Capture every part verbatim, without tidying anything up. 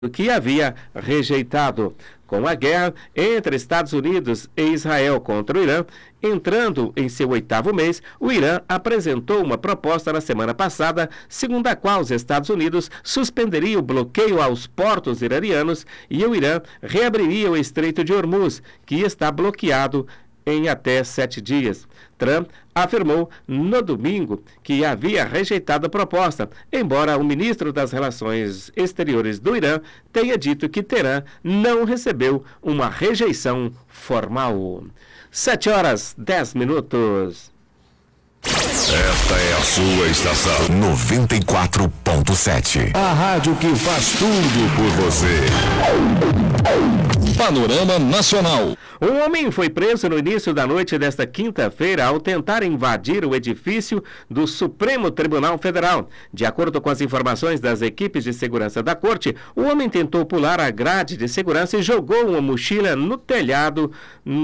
que havia rejeitado. Com a guerra entre Estados Unidos e Israel contra o Irã entrando em seu oitavo mês, o Irã apresentou uma proposta na semana passada, segundo a qual os Estados Unidos suspenderiam o bloqueio aos portos iranianos e o Irã reabriria o Estreito de Hormuz, que está bloqueado em até sete dias. Trump afirmou no domingo que havia rejeitado a proposta, embora o ministro das Relações Exteriores do Irã tenha dito que Teherã não recebeu uma rejeição formal. Sete horas, dez minutos. Esta é a sua estação noventa e quatro ponto sete. A rádio que faz tudo por você. Panorama Nacional. Um homem foi preso no início da noite desta quinta-feira ao tentar invadir o edifício do Supremo Tribunal Federal. De acordo com as informações das equipes de segurança da corte, o homem tentou pular a grade de segurança e jogou uma mochila no telhado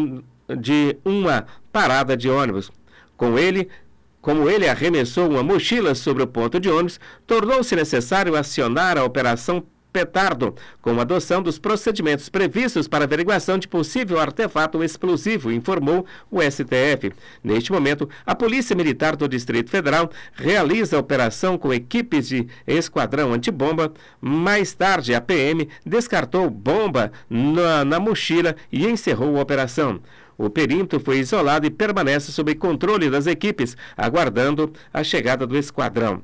de uma parada de ônibus. Com ele, como ele arremessou uma mochila sobre o ponto de ônibus, tornou-se necessário acionar a Operação Petardo, com a adoção dos procedimentos previstos para averiguação de possível artefato explosivo, informou o S T F. Neste momento, a Polícia Militar do Distrito Federal realiza a operação com equipes de esquadrão antibomba. Mais tarde, a P M descartou bomba na, na mochila e encerrou a operação. O perímetro foi isolado e permanece sob controle das equipes, aguardando a chegada do esquadrão.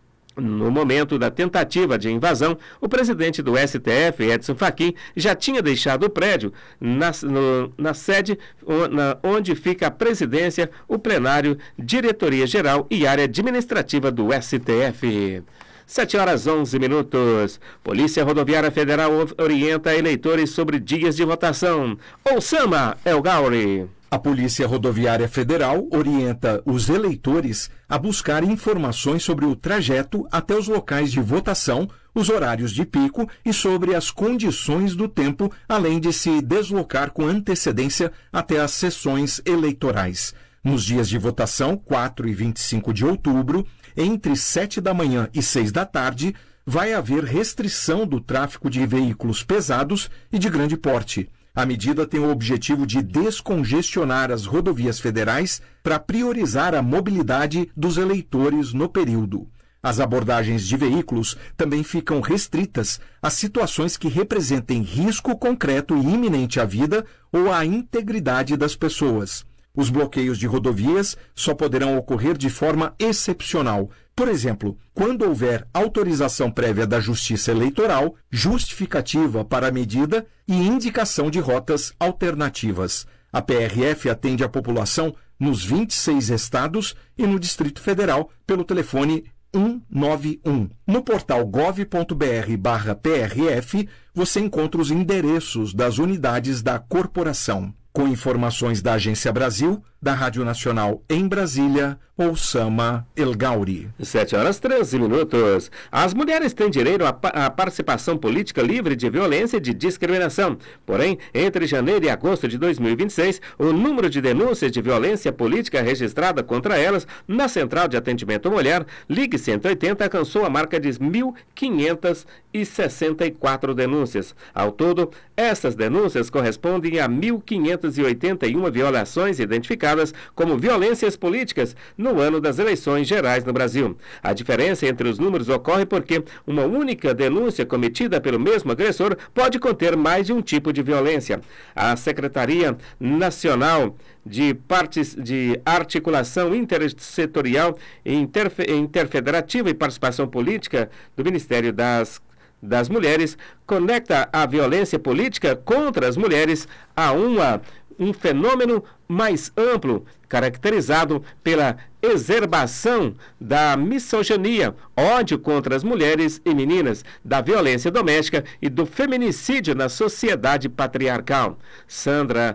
No momento da tentativa de invasão, o presidente do S T F, Edson Fachin, já tinha deixado o prédio na, no, na sede na, onde fica a presidência, o plenário, diretoria-geral e área administrativa do S T F. Sete horas, onze minutos. Polícia Rodoviária Federal orienta eleitores sobre dias de votação. Ouçama, El Gauri. A Polícia Rodoviária Federal orienta os eleitores a buscar informações sobre o trajeto até os locais de votação, os horários de pico e sobre as condições do tempo, além de se deslocar com antecedência até as sessões eleitorais. Nos dias de votação, quatro e vinte e cinco de outubro, entre sete da manhã e seis da tarde, vai haver restrição do tráfego de veículos pesados e de grande porte. A medida tem o objetivo de descongestionar as rodovias federais para priorizar a mobilidade dos eleitores no período. As abordagens de veículos também ficam restritas a situações que representem risco concreto e iminente à vida ou à integridade das pessoas. Os bloqueios de rodovias só poderão ocorrer de forma excepcional. Por exemplo, quando houver autorização prévia da Justiça Eleitoral, justificativa para a medida e indicação de rotas alternativas. A P R F atende a população nos vinte e seis estados e no Distrito Federal pelo telefone um nove um. No portal gov ponto br barra P R F você encontra os endereços das unidades da corporação. Com informações da Agência Brasil, da Rádio Nacional em Brasília, Ouçama, El Gauri. Sete horas, treze minutos. As mulheres têm direito à, à participação política livre de violência e de discriminação. Porém, entre janeiro e agosto de dois mil e vinte e seis, o número de denúncias de violência política registrada contra elas na Central de Atendimento à Mulher, Ligue cento e oitenta, alcançou a marca de mil quinhentas e sessenta e quatro denúncias. Ao todo, essas denúncias correspondem a mil quinhentas e oitenta e uma violações identificadas como violências políticas no ano das eleições gerais no Brasil. A diferença entre os números ocorre porque uma única denúncia cometida pelo mesmo agressor pode conter mais de um tipo de violência. A Secretaria Nacional de, Partes, de Articulação Intersetorial, Interfe, Interfederativa e Participação Política do Ministério das das Mulheres conecta a violência política contra as mulheres a uma, um fenômeno mais amplo, caracterizado pela exacerbação da misoginia, ódio contra as mulheres e meninas, da violência doméstica e do feminicídio na sociedade patriarcal. Sandra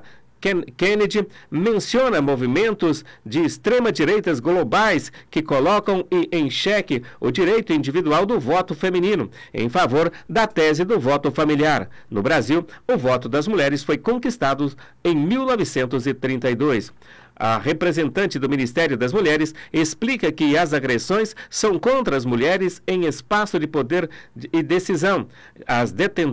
Kennedy menciona movimentos de extrema-direitas globais que colocam em xeque o direito individual do voto feminino, em favor da tese do voto familiar. No Brasil, o voto das mulheres foi conquistado em mil novecentos e trinta e dois. A representante do Ministério das Mulheres explica que as agressões são contra as mulheres em espaço de poder e decisão. As detentoras